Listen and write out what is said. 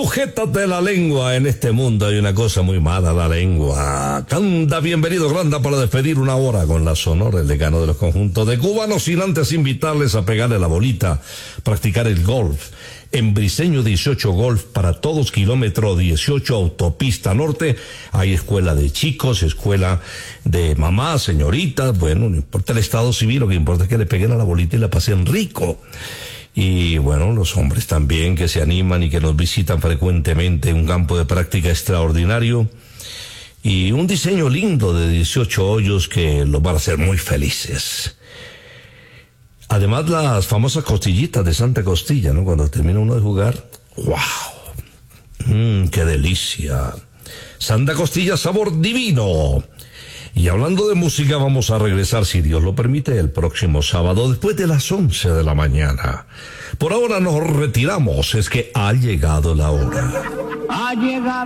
Sujétate la lengua. En este mundo hay una cosa muy mala, la lengua. Canta Bienvenido Granda para despedir una hora con la Sonora, el decano de los conjuntos de Cuba, no sin antes invitarles a pegarle la bolita, practicar el golf. En Briceño 18 Golf para todos, kilómetro 18, autopista norte. Hay escuela de chicos, escuela de mamás, señoritas. Bueno, no importa el estado civil, lo que importa es que le peguen a la bolita y la pasen rico. Y bueno, los hombres también que se animan y que nos visitan frecuentemente, un campo de práctica extraordinario y un diseño lindo de 18 hoyos que los van a hacer muy felices. Además, las famosas costillitas de Santa Costilla, ¿no? Cuando termina uno de jugar, ¡wow! ¡Qué delicia! Santa Costilla, sabor divino. Y hablando de música, vamos a regresar, si Dios lo permite, el próximo sábado, después de las 11 de la mañana. Por ahora nos retiramos, es que ha llegado la hora. Ha llegado.